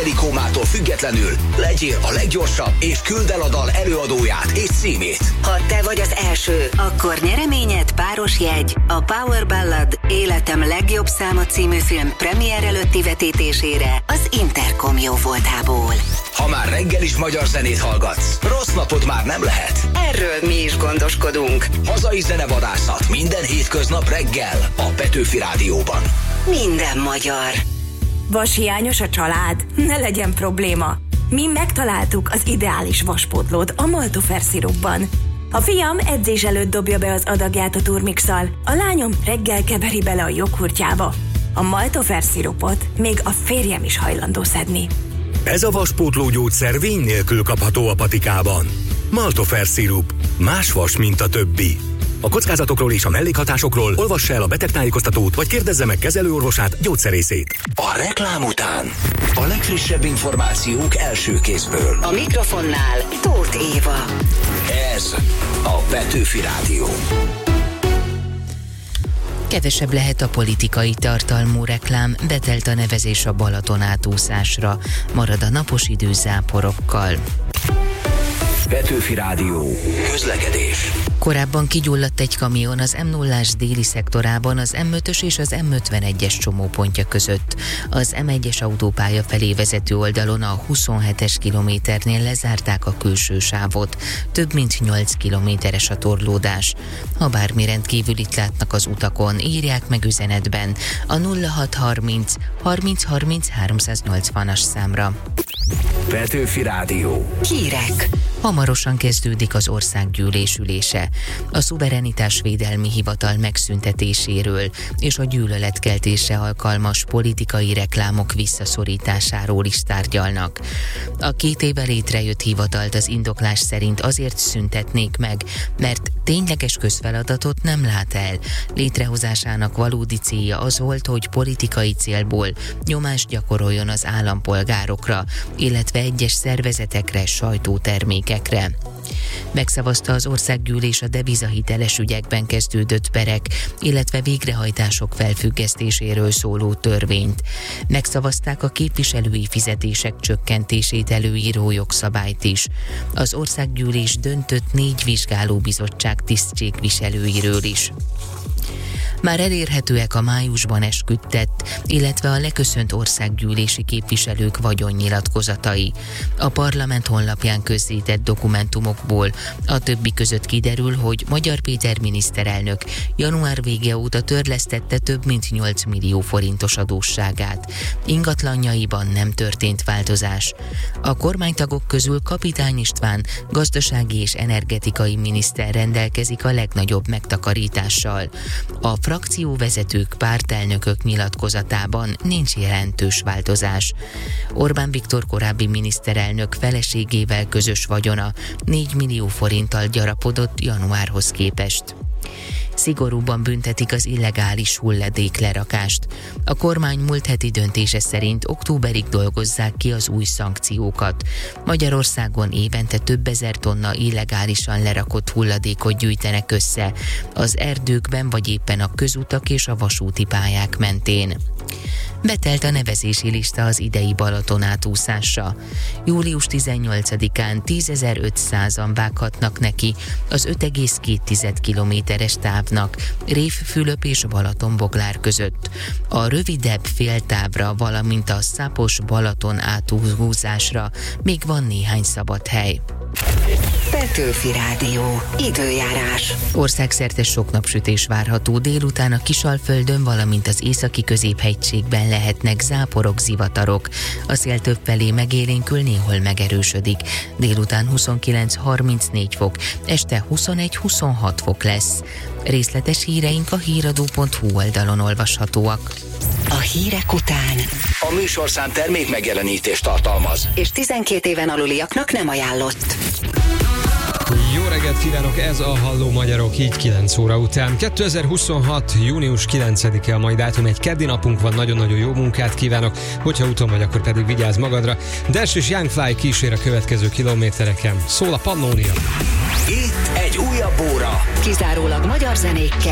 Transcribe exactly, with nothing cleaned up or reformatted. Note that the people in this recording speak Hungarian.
reggeli kómától függetlenül legyél a leggyorsabb, és küldd el a dal előadóját és címét. Ha te vagy az első, akkor nyereményed páros jegy a Power Ballad Életem legjobb száma című film premier előtti vetítésére az Intercom jóvoltából. Ha már reggel is magyar zenét hallgatsz, rossz napod már nem lehet. Erről mi is gondoskodunk. Hazai zenevadászat minden hétköznap reggel a Petőfi Rádióban. Minden magyar. Vashiányos a család? Ne legyen probléma. Mi megtaláltuk az ideális vaspótlót a Maltofer szirupban. A fiam edzés előtt dobja be az adagját a turmixal, a lányom reggel keveri bele a joghurtjába. A Maltofer szirupot még a férjem is hajlandó szedni. Ez a vaspótló gyógyszer vény nélkül kapható a patikában. Maltofer szirup. Más vas, mint a többi. A kockázatokról és a mellékhatásokról olvassa el a betegtájékoztatót, vagy kérdezze meg kezelőorvosát, gyógyszerészét. A reklám után a legfrissebb információk első kézből. A mikrofonnál Tóth Éva. Ez a Petőfi Rádió. Kevesebb lehet a politikai tartalmú reklám, betelt a nevezés a Balaton átúszásra, marad a napos idő záporokkal. Petőfi Rádió. Közlekedés. Korábban kigyulladt egy kamion az M nullás déli szektorában az M ötös és az M ötvenegyes csomópontja között. Az M egyes autópálya felé vezető oldalon a huszonhetes kilométernél lezárták a külső sávot. Több mint nyolc kilométeres a torlódás. Ha bármi rendkívülit látnak az utakon, írják meg üzenetben a nulla hat harminc harminc harminc háromszáznyolcvanas számra. Petőfi Rádió. Hírek. Hamarosan kezdődik az országgyűlés ülése. A szuverenitásvédelmi hivatal megszüntetéséről és a gyűlöletkeltésre alkalmas politikai reklámok visszaszorításáról is tárgyalnak. A két éve létrejött hivatalt az indoklás szerint azért szüntetnék meg, mert tényleges közfeladatot nem lát el. Létrehozásának valódi célja az volt, hogy politikai célból nyomást gyakoroljon az állampolgárokra, illetve egyes szervezetekre, sajtótermékekre. Megszavazta az országgyűlés a devizahiteles ügyekben kezdődött perek, illetve végrehajtások felfüggesztéséről szóló törvényt. Megszavazták a képviselői fizetések csökkentését előíró jogszabályt is. Az országgyűlés döntött négy vizsgálóbizottság tisztségviselőiről is. Már elérhetőek a májusban esküdtett, illetve a leköszönt országgyűlési képviselők vagyonnyilatkozatai. A parlament honlapján közzétett dokumentumokból a többi között kiderül, hogy Magyar Péter miniszterelnök január vége óta törlesztette több mint nyolc millió forintos adósságát. Ingatlanjaiban nem történt változás. A kormánytagok közül Kapitány István gazdasági és energetikai miniszter rendelkezik a legnagyobb megtakarítással. A frakcióvezetők, pártelnökök nyilatkozatában nincs jelentős változás. Orbán Viktor korábbi miniszterelnök feleségével közös vagyona négy millió forinttal gyarapodott januárhoz képest. Szigorúban büntetik az illegális hulladéklerakást. A kormány múlt heti döntése szerint októberig dolgozzák ki az új szankciókat. Magyarországon évente több ezer tonna illegálisan lerakott hulladékot gyűjtenek össze az erdőkben vagy éppen a közutak és a vasúti pályák mentén. Betelt a nevezési lista az idei Balaton átúszásra. július tizennyolcadikán tízezer-ötszázan vághatnak neki az öt egész két kilométeres távnak Révfülöp és Balatonboglár között. A rövidebb féltávra, valamint a Szápos Balaton átúszásra még van néhány szabad hely. Petőfi Rádió. Időjárás. Országszerte sok napsütés várható, délután a Kisalföldön, valamint az északi középhegységben lehetnek záporok, zivatarok. A szél többfelé megélénkül, néhol megerősödik. Délután huszonkilenc-harmincnégy fok, este huszonegy-huszonhat fok lesz. Részletes híreink a híradó pont hu oldalon olvashatóak. A hírek után A műsorszám termék megjelenítést tartalmaz, és tizenkét éven aluliaknak nem ajánlott. Jó reggelt kívánok, ez a Halló Magyarok, így kilenc óra után. kétezer-huszonhat. június kilencedike a mai dátum, egy keddi napunk van, nagyon-nagyon jó munkát kívánok, hogyha úton vagy, akkor pedig vigyázz magadra. Dash és Young Fly kísér a következő kilométereken. Szól a Pannónia. itt egy újabb óra Kizárólag magyar zenékkel.